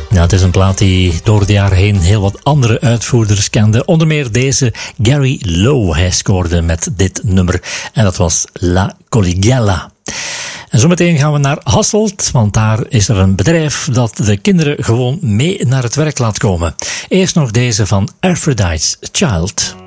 Ja, het is een plaat die door de jaren heen heel wat andere uitvoerders kende. Onder meer deze Gary Lowe. Hij scoorde met dit nummer en dat was La Collegiala. En zometeen gaan we naar Hasselt, want daar is er een bedrijf dat de kinderen gewoon mee naar het werk laat komen. Eerst nog deze van Aphrodite's Child.